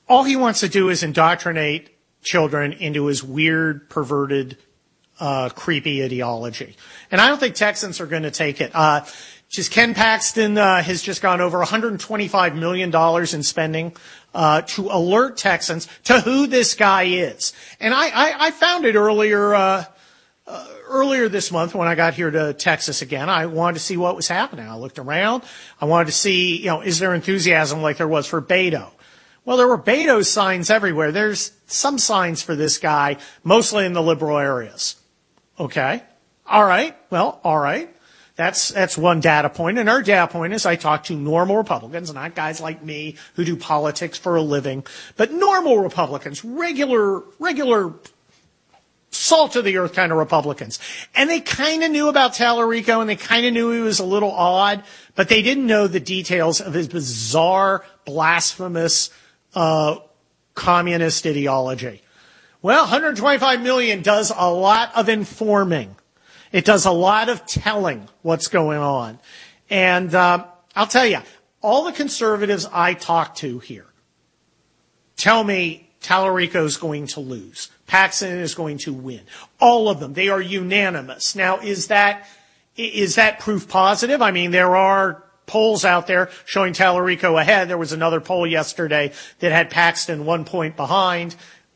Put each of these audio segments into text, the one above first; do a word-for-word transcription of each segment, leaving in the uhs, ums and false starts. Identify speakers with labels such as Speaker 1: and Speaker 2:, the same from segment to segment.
Speaker 1: all he wants to do is indoctrinate children into his weird, perverted, uh, creepy ideology. And I don't think Texans are going to take it. Uh, just Ken Paxton, uh, has just gone over one hundred twenty-five million dollars in spending, uh, to alert Texans to who this guy is. And I, I, I found it earlier, uh, uh, earlier this month when I got here to Texas again. I wanted to see what was happening. I looked around. I wanted to see, you know, is there enthusiasm like there was for Beto? Well, there were Beto signs everywhere. There's some signs for this guy, mostly in the liberal areas. Okay. All right. Well, all right. That's, that's one data point. Another data point is I talk to normal Republicans, not guys like me who do politics for a living, but normal Republicans, regular, regular salt of the earth kind of Republicans. And they kind of knew about Tallarico and they kind of knew he was a little odd, but they didn't know the details of his bizarre, blasphemous, uh, communist ideology. Well, one hundred twenty-five million does a lot of informing. It does a lot of telling what's going on. And uh, I'll tell you, all the conservatives I talk to here tell me Tallarico's going to lose. Paxton is going to win. All of them. They are unanimous. Now, is that is that proof positive? I mean, there are polls out there showing Tallarico ahead. There was another poll yesterday that had Paxton one point behind.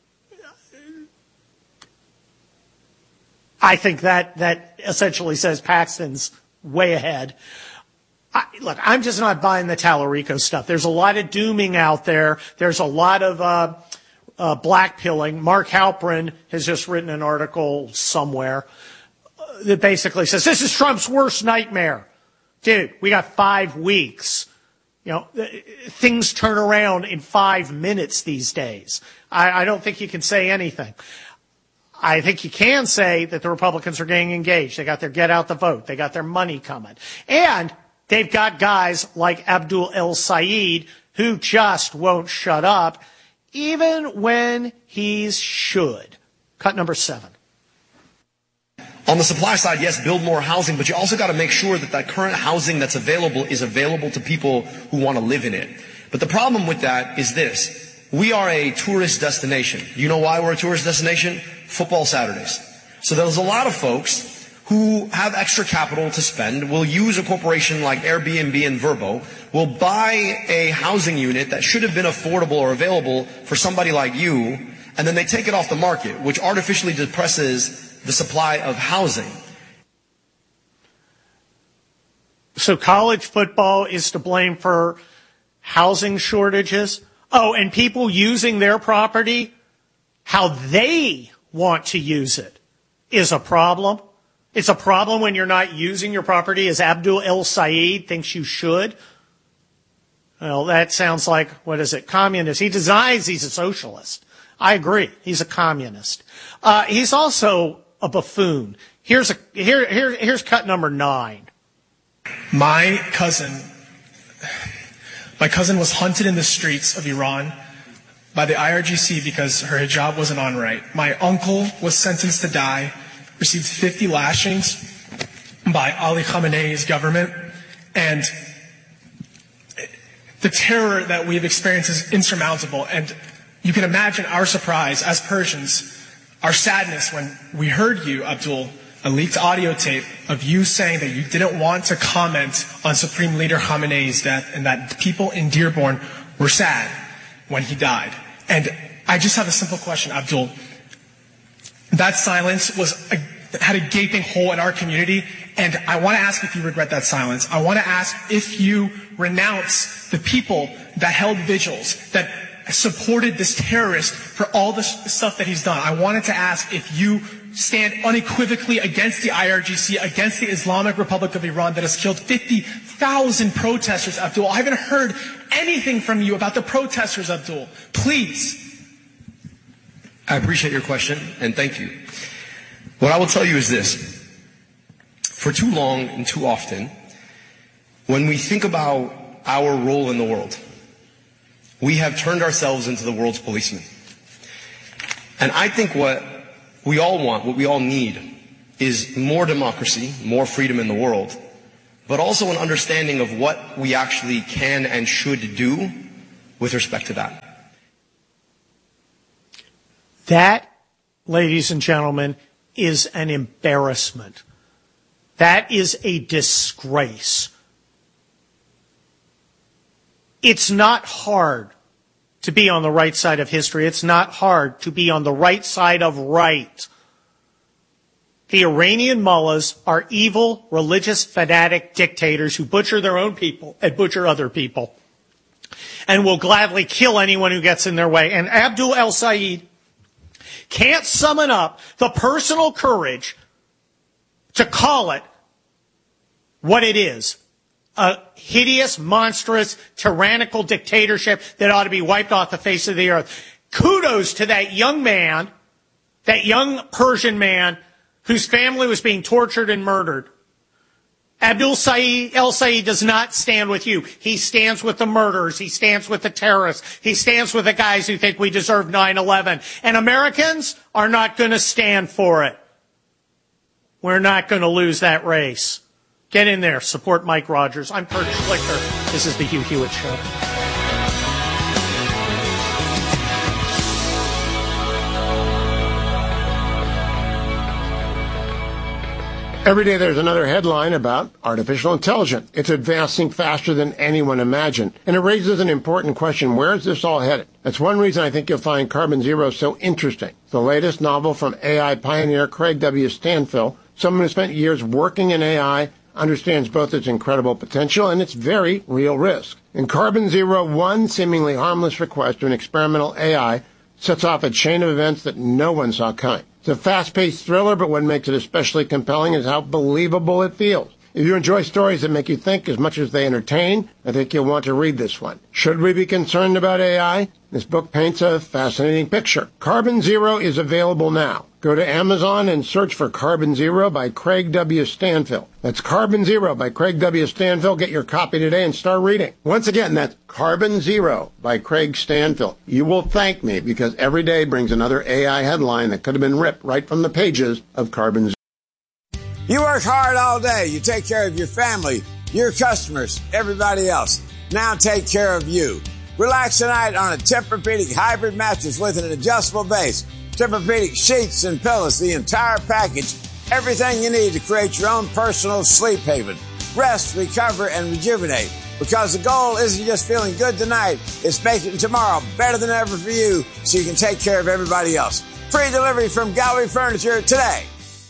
Speaker 1: I think that, that essentially says Paxton's way ahead. I, look, I'm just not buying the Tallarico stuff. There's a lot of dooming out there. There's a lot of, uh, uh, blackpilling. Mark Halperin has just written an article somewhere uh, that basically says, this is Trump's worst nightmare. Dude, we got five weeks. You know, things turn around in five minutes these days. I, I don't think you can say anything. I think you can say that the Republicans are getting engaged. They got their get out the vote. They got their money coming. And they've got guys like Abdul El Sayed who just won't shut up, even when he's should. Cut number seven.
Speaker 2: On the supply side, yes, build more housing, but you also got to make sure that that current housing that's available is available to people who want to live in it. But the problem with that is this. We are a tourist destination. You know why we're a tourist destination? Football Saturdays. So there's a lot of folks who have extra capital to spend, will use a corporation like Airbnb and Vrbo, will buy a housing unit that should have been affordable or available for somebody like you, and then they take it off the market, which artificially depresses the supply of housing.
Speaker 1: So college football is to blame for housing shortages? Oh, and people using their property, how they want to use it, is a problem. It's a problem when you're not using your property as Abdul El Sayed thinks you should. Well, that sounds like, what is it, communist. He denies he's a socialist. I agree. He's a communist. Uh, he's also a buffoon. Here's a, here, here, here's cut number nine.
Speaker 3: My cousin, my cousin was hunted in the streets of Iran by the I R G C because her hijab wasn't on right. My uncle was sentenced to die, received fifty lashings by Ali Khamenei's government, and the terror that we've experienced is insurmountable. And you can imagine our surprise as Persians, our sadness when we heard you, Abdul, a leaked audio tape of you saying that you didn't want to comment on Supreme Leader Khamenei's death and that people in Dearborn were sad when he died. And I just have a simple question, Abdul. That silence was a, had a gaping hole in our community, and I want to ask if you regret that silence. I want to ask if you renounce the people that held vigils, that supported this terrorist for all the stuff that he's done. I wanted to ask if you stand unequivocally against the I R G C, against the Islamic Republic of Iran that has killed fifty thousand protesters, Abdul. I haven't heard anything from you about the protesters, Abdul. Please.
Speaker 2: I appreciate your question, and thank you. What I will tell you is this. For too long and too often, when we think about our role in the world, we have turned ourselves into the world's policemen. And I think what we all want, what we all need, is more democracy, more freedom in the world, but also an understanding of what we actually can and should do with respect to that.
Speaker 1: That, ladies and gentlemen, is an embarrassment. That is a disgrace. It's not hard to be on the right side of history. It's not hard to be on the right side of right. The Iranian mullahs are evil, religious, fanatic dictators who butcher their own people and butcher other people, and will gladly kill anyone who gets in their way. And Abdul El-Sayed can't summon up the personal courage to call it what it is. A hideous, monstrous, tyrannical dictatorship that ought to be wiped off the face of the earth. Kudos to that young man, that young Persian man whose family was being tortured and murdered. Abdul El-Sayed does not stand with you. He stands with the murderers. He stands with the terrorists. He stands with the guys who think we deserve nine eleven. And Americans are not going to stand for it. We're not going to lose that race. Get in there. Support Mike Rogers. I'm Kurt Schlichter. This is the Hugh Hewitt Show.
Speaker 4: Every day there's another headline about artificial intelligence. It's advancing faster than anyone imagined. And it raises an important question. Where is this all headed? That's one reason I think you'll find Carbon Zero so interesting. The latest novel from A I pioneer Craig W. Stanfill, someone who spent years working in A I, understands both its incredible potential and its very real risk. In Carbon Zero, one seemingly harmless request to an experimental A I sets off a chain of events that no one saw coming. It's a fast-paced thriller, but what makes it especially compelling is how believable it feels. If you enjoy stories that make you think as much as they entertain, I think you'll want to read this one. Should we be concerned about A I? This book paints a fascinating picture. Carbon Zero is available now. Go to Amazon and search for Carbon Zero by Craig W. Stanfill. That's Carbon Zero by Craig W. Stanfill. Get your copy today and start reading. Once again, that's Carbon Zero by Craig Stanfill. You will thank me because every day brings another A I headline that could have been ripped right from the pages of Carbon Zero.
Speaker 5: You work hard all day. You take care of your family, your customers, everybody else. Now take care of you. Relax tonight on a Tempur-Pedic hybrid mattress with an adjustable base. Tempur-Pedic sheets and pillows, the entire package. Everything you need to create your own personal sleep haven. Rest, recover, and rejuvenate. Because the goal isn't just feeling good tonight, it's making tomorrow better than ever for you so you can take care of everybody else. Free delivery from Gallery Furniture today.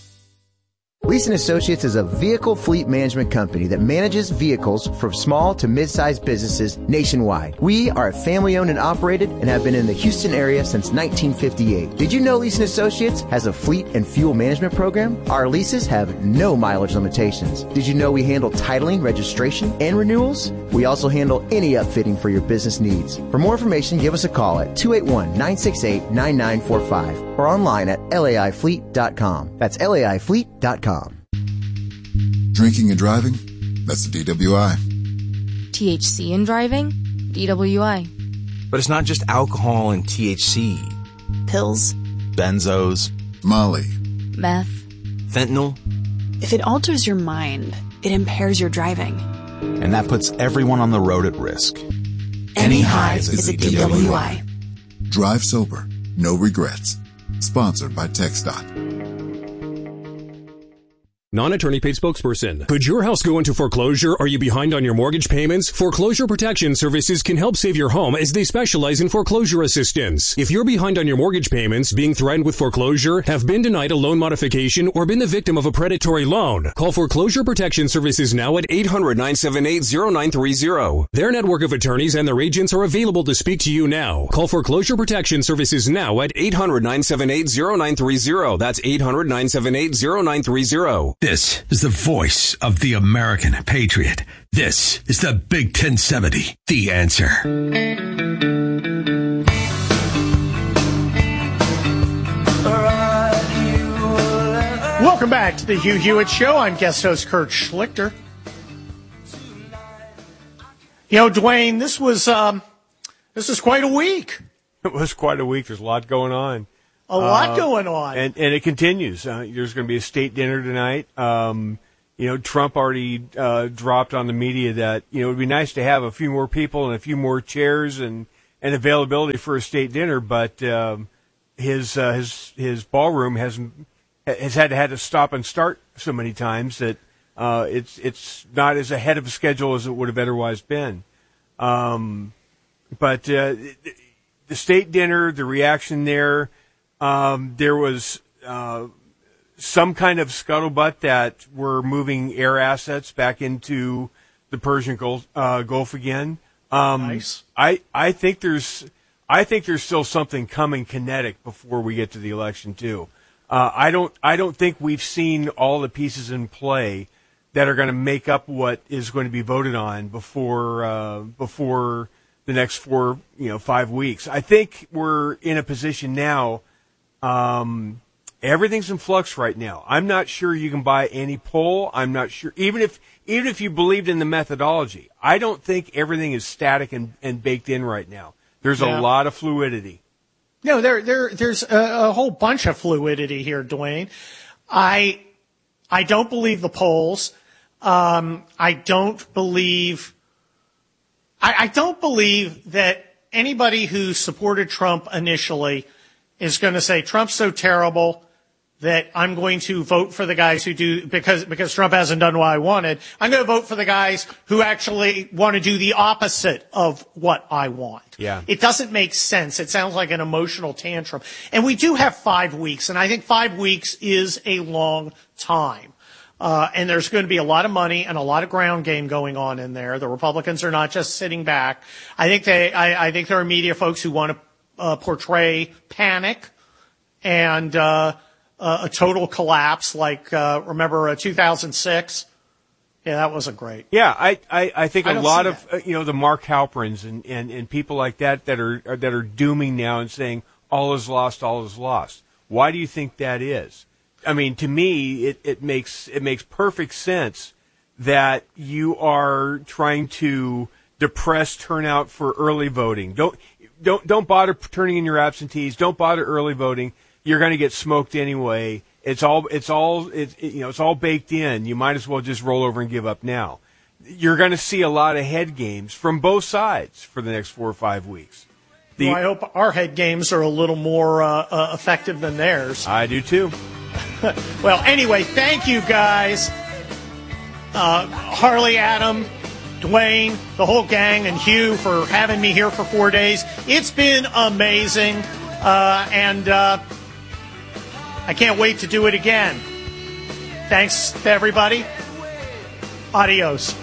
Speaker 6: Leeson Associates is a vehicle fleet management company that manages vehicles for small to mid-sized businesses nationwide. We are family-owned and operated and have been in the Houston area since nineteen fifty-eight. Did you know Leeson Associates has a fleet and fuel management program? Our leases have no mileage limitations. Did you know we handle titling, registration, and renewals? We also handle any upfitting for your business needs. For more information, give us a call at two eight one, nine six eight, nine nine four five or online at L A I fleet dot com. That's L A I fleet dot com.
Speaker 7: Drinking and driving? That's the D W I.
Speaker 8: T H C in driving? D W I.
Speaker 9: But it's not just alcohol and T H C.
Speaker 8: Pills.
Speaker 7: Benzos. Molly.
Speaker 8: Meth.
Speaker 9: Fentanyl.
Speaker 10: If it alters your mind, it impairs your driving.
Speaker 11: And that puts everyone on the road at risk.
Speaker 10: Any highs is a D W I.
Speaker 7: Drive sober. No regrets. Sponsored by TxDOT.
Speaker 12: Non-attorney paid spokesperson. Could your house go into foreclosure? Are you behind on your mortgage payments? Foreclosure Protection Services can help save your home as they specialize in foreclosure assistance. If you're behind on your mortgage payments, being threatened with foreclosure, have been denied a loan modification, or been the victim of a predatory loan, call Foreclosure Protection Services now at eight hundred, nine seven eight, zero nine three zero. Their network of attorneys and their agents are available to speak to you now. Call Foreclosure Protection Services now at eight hundred, nine seven eight, zero nine three zero. That's eight hundred, nine seven eight, zero nine three zero.
Speaker 13: This is the voice of the American patriot. This is the Big ten seventy, The Answer.
Speaker 1: Welcome back to the Hugh Hewitt Show. I'm guest host Kurt Schlichter. You know, Dwayne, this was um, this was quite a week.
Speaker 14: It was quite a week. There's a lot going on.
Speaker 1: A lot
Speaker 14: uh,
Speaker 1: going on.
Speaker 14: And, and it continues. Uh, there's going to be a state dinner tonight. Um, you know, Trump already uh, dropped on the media that, you know, it would be nice to have a few more people and a few more chairs and, and availability for a state dinner. But, um, his uh, his his ballroom has has had to had to stop and start so many times that uh, it's it's not as ahead of schedule as it would have otherwise been. Um, but uh, the state dinner, the reaction there, um, there was uh, some kind of scuttlebutt that we're moving air assets back into the Persian Gulf, uh, Gulf again. Um,
Speaker 1: nice.
Speaker 14: I, I think there's I think there's still something coming kinetic before we get to the election too. Uh, I don't I don't think we've seen all the pieces in play that are going to make up what is going to be voted on before uh, before the next four you know five weeks. I think we're in a position now. Um, everything's in flux right now. I'm not sure you can buy any poll. I'm not sure even if even if you believed in the methodology. I don't think everything is static and, and baked in right now. There's yeah. a lot of fluidity.
Speaker 1: No, there there there's a, a whole bunch of fluidity here, Dwayne. I I don't believe the polls. Um, I don't believe. I, I don't believe that anybody who supported Trump initially is going to say Trump's so terrible that I'm going to vote for the guys who do because because Trump hasn't done what I wanted. I'm going to vote for the guys who actually want to do the opposite of what I want.
Speaker 14: Yeah.
Speaker 1: It doesn't make sense. It sounds like an emotional tantrum. And we do have five weeks, and I think five weeks is a long time. Uh, and there's going to be a lot of money and a lot of ground game going on in there. The Republicans are not just sitting back. I think they, I, I think there are media folks who want to uh, portray panic and uh, uh, a total collapse, like uh, remember uh, two thousand six. Yeah, that wasn't great.
Speaker 14: Yeah, I, I, I think
Speaker 1: I
Speaker 14: a lot of uh, you know the Mark Halperins and, and, and people like that that are that are dooming now and saying all is lost, all is lost. Why do you think that is? I mean, to me, it, it makes it makes perfect sense that you are trying to depress turnout for early voting. Don't don't don't bother turning in your absentees. Don't bother early voting. You're going to get smoked anyway. It's all it's all it's it, you know it's all baked in. You might as well just roll over and give up now. You're going to see a lot of head games from both sides for the next four or five weeks. The,
Speaker 1: well, I hope our head games are a little more uh, uh, effective than theirs.
Speaker 14: I do too.
Speaker 1: Well, anyway, thank you guys. Uh, Harley, Adam, Dwayne, the whole gang, and Hugh for having me here for four days. It's been amazing. Uh, and uh, I can't wait to do it again. Thanks to everybody. Adios.